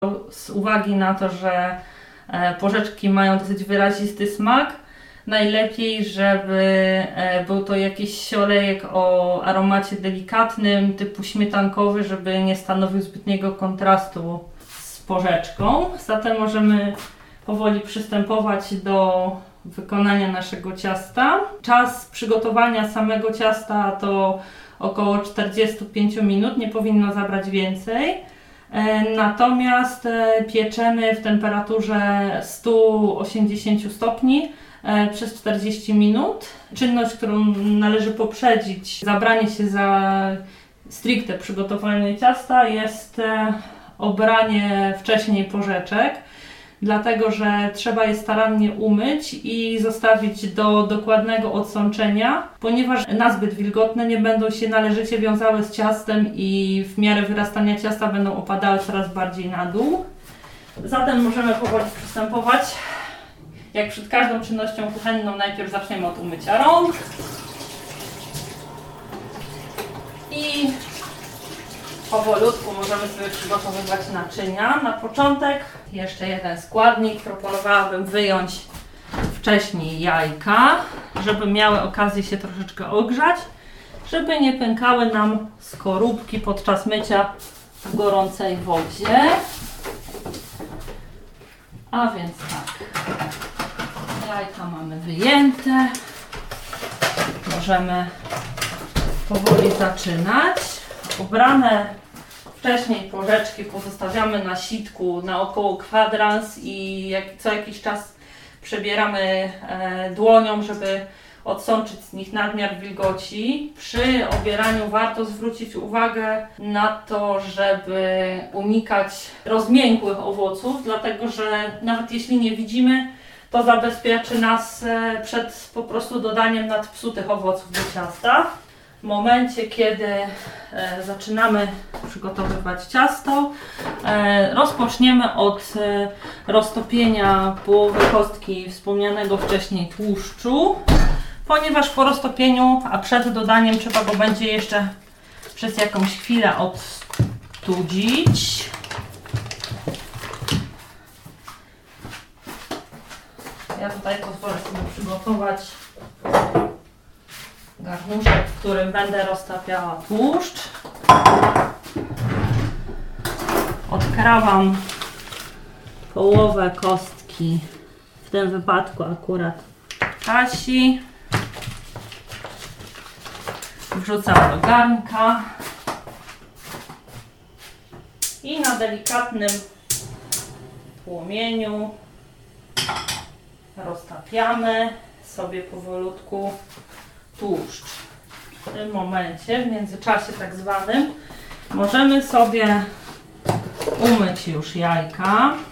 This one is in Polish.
Z uwagi na to, że porzeczki mają dosyć wyrazisty smak, najlepiej, żeby był to jakiś olejek o aromacie delikatnym, typu śmietankowy, żeby nie stanowił zbytniego kontrastu z porzeczką. Zatem możemy powoli przystępować do wykonania naszego ciasta. Czas przygotowania samego ciasta to około 45 minut, nie powinno zabrać więcej. Natomiast pieczemy w temperaturze 180 stopni przez 40 minut. Czynność, którą należy poprzedzić zabranie się za stricte przygotowanie ciasta, jest obranie wcześniej porzeczek, dlatego że trzeba je starannie umyć i zostawić do dokładnego odsączenia, ponieważ nazbyt wilgotne nie będą się należycie wiązały z ciastem i w miarę wyrastania ciasta będą opadały coraz bardziej na dół. Zatem możemy powoli przystępować. Jak przed każdą czynnością kuchenną, najpierw zaczniemy od umycia rąk i powolutku możemy sobie przygotowywać naczynia. Na początek jeszcze jeden składnik. Proponowałabym wyjąć wcześniej jajka, żeby miały okazję się troszeczkę ogrzać, żeby nie pękały nam skorupki podczas mycia w gorącej wodzie. A więc tak, jajka mamy wyjęte. Możemy powoli zaczynać. Ubrane wcześniej porzeczki pozostawiamy na sitku na około kwadrans i co jakiś czas przebieramy dłonią, żeby odsączyć z nich nadmiar wilgoci. Przy obieraniu warto zwrócić uwagę na to, żeby unikać rozmiękłych owoców, dlatego że nawet jeśli nie widzimy, to zabezpieczy nas przed po prostu dodaniem nadpsutych owoców do ciasta. W momencie, kiedy zaczynamy przygotowywać ciasto, rozpoczniemy od roztopienia połowy kostki wspomnianego wcześniej tłuszczu, ponieważ po roztopieniu, a przed dodaniem trzeba go będzie jeszcze przez jakąś chwilę odstudzić. Ja tutaj pozwolę sobie przygotować garnuszek, w którym będę roztapiała tłuszcz. Odkrawam połowę kostki, w tym wypadku akurat Kasi. Wrzucam do garnka i na delikatnym płomieniu roztapiamy sobie powolutku tłuszcz. W tym momencie, w międzyczasie tak zwanym, możemy sobie umyć już jajka.